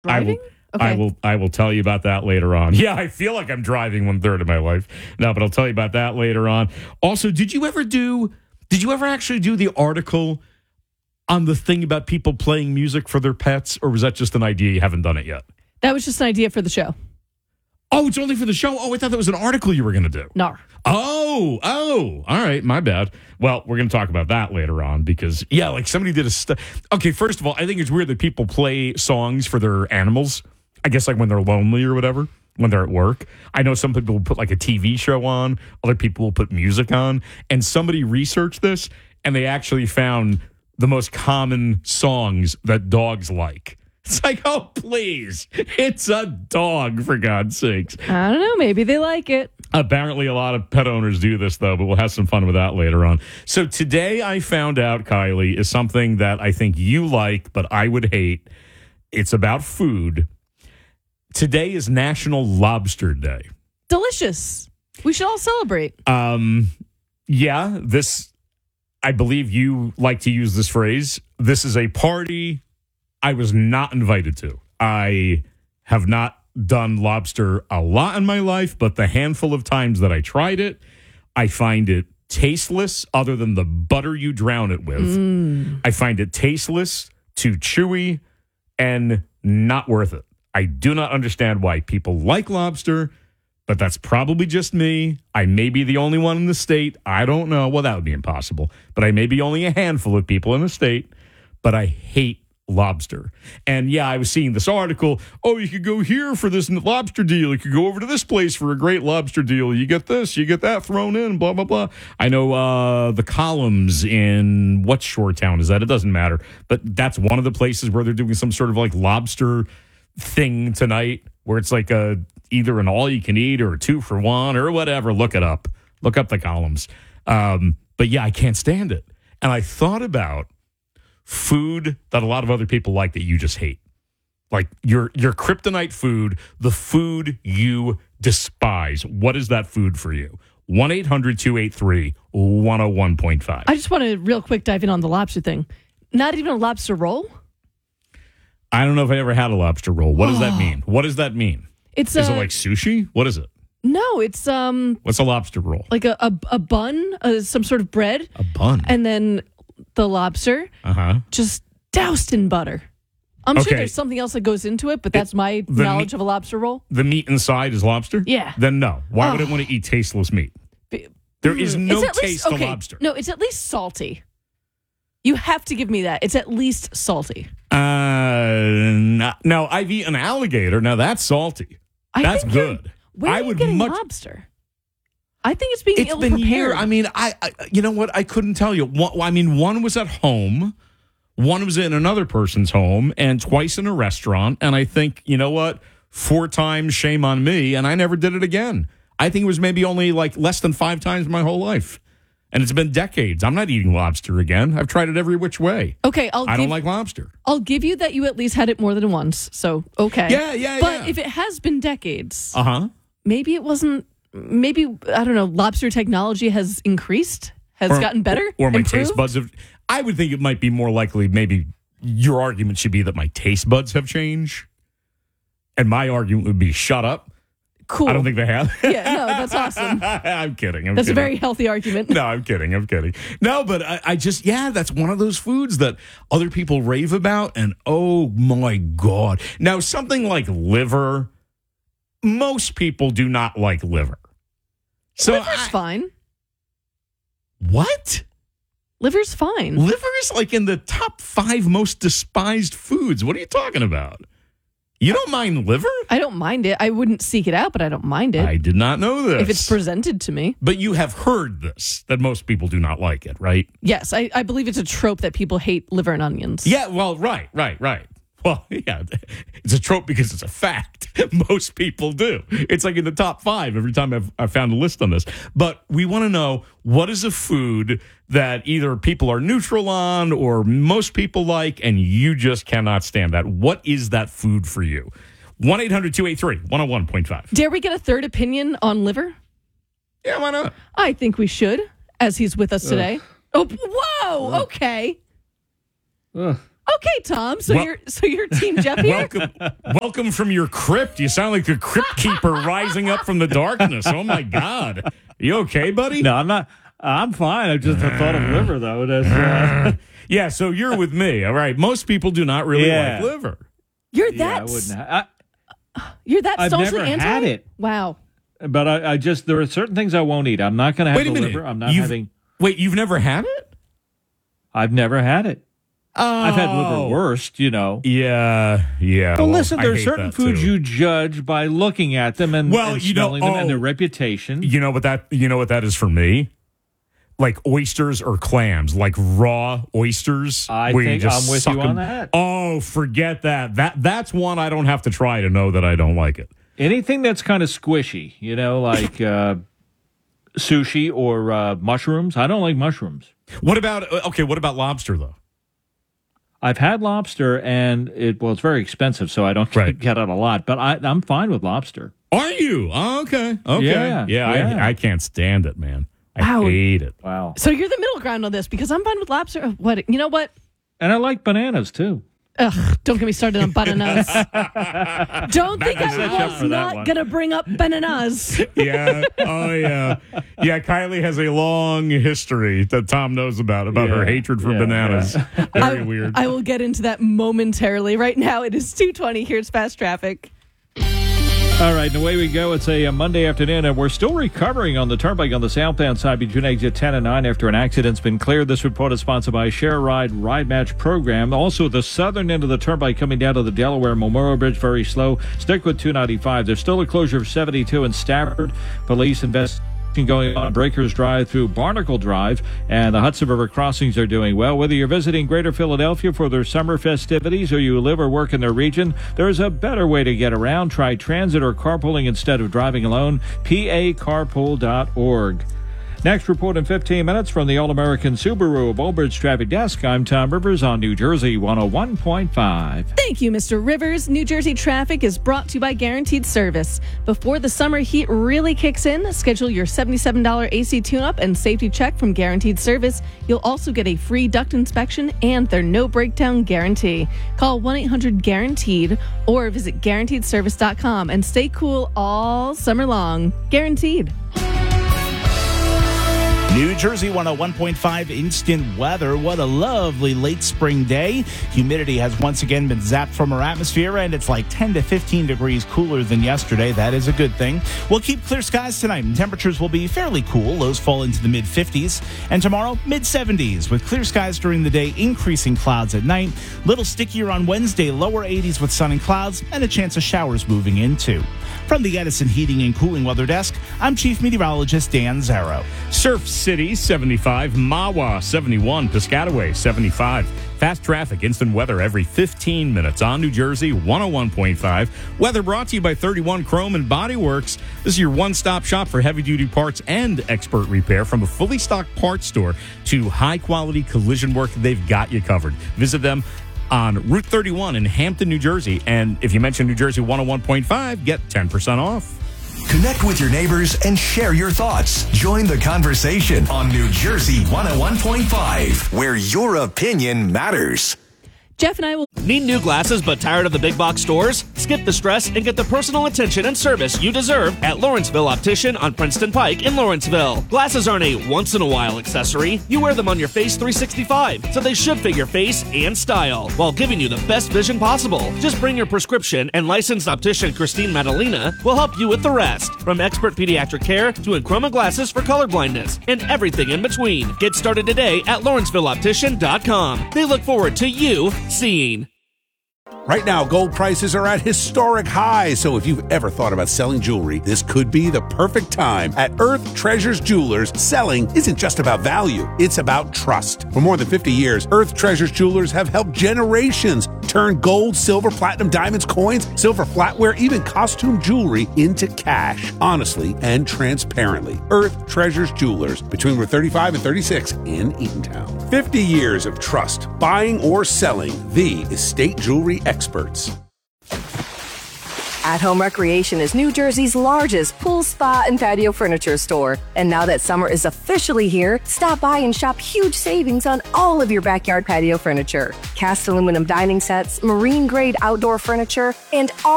Driving? Okay. I will tell you about that later on. Yeah, I feel like I'm driving 1/3 of my life. No, but I'll tell you about that later on. Also, did you ever actually do the article on the thing about people playing music for their pets, or was that just an idea? You haven't done it yet? That was just an idea for the show. Oh, it's only for the show? Oh, I thought that was an article you were going to do. No. Oh, all right, my bad. Well, we're going to talk about that later on because, yeah, like somebody did Okay, first of all, I think it's weird that people play songs for their animals. I guess like when they're lonely or whatever, when they're at work. I know some people will put like a TV show on. Other people will put music on. And somebody researched this, and they actually found the most common songs that dogs like. It's like, oh, please. It's a dog, for God's sakes. I don't know. Maybe they like it. Apparently, a lot of pet owners do this, though, but we'll have some fun with that later on. So today I found out, Kylie, is something that I think you like, but I would hate. It's about food. Today is National Lobster Day. Delicious. We should all celebrate. Yeah, this, I believe you like to use this phrase. This is a party I was not invited to. I have not done lobster a lot in my life, but the handful of times that I tried it, I find it tasteless other than the butter you drown it with. I find it tasteless, too chewy, and not worth it. I do not understand why people like lobster, but that's probably just me. I may be the only one in the state. I don't know. Well, that would be impossible. But I may be only a handful of people in the state, but I hate lobster. And yeah, I was seeing this article. Oh, you could go here for this lobster deal. You could go over to this place for a great lobster deal. You get this, you get that thrown in, blah, blah, blah. I know the Columns in what shore town is that? It doesn't matter. But that's one of the places where they're doing some sort of like lobster thing tonight where it's like either an all-you-can-eat or a 2-for-1 or whatever. Look it up. Look up the Columns. But yeah, I can't stand it. And I thought about food that a lot of other people like that you just hate. Like your kryptonite food, the food you despise. What is that food for you? 1-800-283-101.5. I just want to real quick dive in on the lobster thing. Not even a lobster roll? I don't know if I ever had a lobster roll. What does that mean? What does that mean? Is it like sushi? What is it? No, it's What's a lobster roll? like a bun, some sort of bread. A bun. And then the lobster just doused in butter. I'm sure there's something else that goes into it, but that's my knowledge of a lobster roll. The meat inside is lobster? Yeah. Then no. Why would I want to eat tasteless meat? There is no taste to lobster. No, it's at least salty. You have to give me that. It's at least salty. No, I've eaten alligator. Now that's salty. That's good. Where are you getting lobster? I think it's being ill-prepared. Been here. I mean, I you know what? I couldn't tell you. One was at home, one was in another person's home, and twice in a restaurant. And I think, you know what? 4 times, shame on me, and I never did it again. I think it was maybe only like less than 5 times my whole life. And it's been decades. I'm not eating lobster again. I've tried it every which way. Okay, I don't like lobster. I'll give you that you at least had it more than once. So, okay. Yeah. But if it has been decades, maybe it wasn't, maybe, I don't know, lobster technology has increased, has gotten better, or my improved? taste buds have. I would think it might be more likely, maybe your argument should be that my taste buds have changed. And my argument would be shut up. Cool. I don't think they have. Yeah, no, that's awesome. I'm kidding. That's a very healthy argument. No, I'm kidding. No, but I just, that's one of those foods that other people rave about. And oh my God. Now, something like liver, most people do not like liver. So Liver's fine. What? Liver's fine. Liver is like in the top 5 most despised foods. What are you talking about? You don't mind liver? I don't mind it. I wouldn't seek it out, but I don't mind it. I did not know this. If it's presented to me. But you have heard this, that most people do not like it, right? Yes, I believe it's a trope that people hate liver and onions. Yeah, well, right. Well, yeah, it's a trope because it's a fact. Most people do. It's like in the top 5 every time I've found a list on this. But we want to know, what is a food that either people are neutral on or most people like and you just cannot stand that? What is that food for you? 1-800-283-101.5. Dare we get a third opinion on liver? Yeah, why not? I think we should, as he's with us today. Oh, whoa, okay. Okay, Tom. So you're Team Jeff here. Welcome from your crypt. You sound like the crypt keeper rising up from the darkness. Oh my God. You okay, buddy? No, I'm not. I'm fine. I just thought of liver though. That's, yeah. So you're with me. All right. Most people do not really like liver. You're that. You're that I've socially never anti. had it. Wow. But I just there are certain things I won't eat. I'm not going to have the liver. I'm not having. Wait, you've never had it? I've never had it. Oh. I've had liverwurst, Yeah. Well, listen, there are certain foods you judge by looking at them and smelling them and their reputation. You know what that is for me? Like oysters or clams, like raw oysters. I think I'm with you on that. Oh, forget that. That's one I don't have to try to know that I don't like it. Anything that's kind of squishy, like sushi or mushrooms. I don't like mushrooms. What about lobster, though? I've had lobster, and it's very expensive, so I don't get it a lot. But I'm fine with lobster. Are you? Oh, okay. Yeah. I can't stand it, man. I hate it. Wow. So you're the middle ground on this because I'm fine with lobster. What? You know what? And I like bananas, too. Ugh, don't get me started on bananas. Don't think I was not going to bring up bananas. Yeah. Oh, yeah. Yeah, Kylie has a long history that Tom knows about her hatred for bananas. Yeah. Very weird. I will get into that momentarily. Right now, it is 2:20. Here's Fast Traffic. All right, and away we go. It's a Monday afternoon, and we're still recovering on the turnpike on the southbound side between exit 10 and 9 after an accident's been cleared. This report is sponsored by Share Ride Match program. Also, the southern end of the turnpike coming down to the Delaware Memorial Bridge, very slow. Stick with 295. There's still a closure of 72 in Stafford. Police investigation going on Breakers Drive through Barnacle Drive, and the Hudson River crossings are doing well. Whether you're visiting Greater Philadelphia for their summer festivities or you live or work in their region, there's a better way to get around. Try transit or carpooling instead of driving alone. pacarpool.org. Next report in 15 minutes from the All-American Subaru of Old Bridge Traffic Desk. I'm Tom Rivers on New Jersey 101.5. Thank you, Mr. Rivers. New Jersey traffic is brought to you by Guaranteed Service. Before the summer heat really kicks in, schedule your $77 AC tune-up and safety check from Guaranteed Service. You'll also get a free duct inspection and their no breakdown guarantee. Call 1-800-GUARANTEED or visit guaranteedservice.com and stay cool all summer long. Guaranteed. New Jersey 101.5 instant weather. What a lovely late spring day. Humidity has once again been zapped from our atmosphere, and it's like 10 to 15 degrees cooler than yesterday. That is a good thing. We'll keep clear skies tonight, and temperatures will be fairly cool. Lows fall into the mid-50s. And tomorrow, mid-70s, with clear skies during the day, increasing clouds at night. Little stickier on Wednesday, lower 80s with sun and clouds, and a chance of showers moving in, too. From the Edison Heating and Cooling Weather Desk, I'm Chief Meteorologist Dan Zarrow. Surf City, 75. Mahwah, 71. Piscataway, 75. Fast traffic, instant weather every 15 minutes on New Jersey 101.5. Weather brought to you by 31 Chrome and Body Works. This is your one-stop shop for heavy-duty parts and expert repair. From a fully stocked parts store to high-quality collision work, they've got you covered. Visit them on Route 31 in Hampton, New Jersey. And if you mention New Jersey 101.5, get 10% off. Connect with your neighbors and share your thoughts. Join the conversation on New Jersey 101.5, where your opinion matters. Jeff and I will... Need new glasses but tired of the big box stores? Skip the stress and get the personal attention and service you deserve at Lawrenceville Optician on Princeton Pike in Lawrenceville. Glasses aren't a once-in-a-while accessory. You wear them on your face 365, so they should fit your face and style while giving you the best vision possible. Just bring your prescription and licensed optician Christine Madalena will help you with the rest. From expert pediatric care to Enchroma glasses for colorblindness and everything in between. Get started today at LawrencevilleOptician.com. They look forward to you seeing. Right now, gold prices are at historic highs, so if you've ever thought about selling jewelry, this could be the perfect time. At Earth Treasures Jewelers, selling isn't just about value, it's about trust. For more than 50 years, Earth Treasures Jewelers have helped generations turn gold, silver, platinum, diamonds, coins, silver flatware, even costume jewelry into cash, honestly and transparently. Earth Treasures Jewelers, between Route 35 and 36 in Eatontown. 50 years of trust, buying or selling the estate jewelry experts. At Home Recreation is New Jersey's largest pool, spa, and patio furniture store. And now that summer is officially here, stop by and shop huge savings on all of your backyard patio furniture. Cast aluminum dining sets, marine-grade outdoor furniture, and all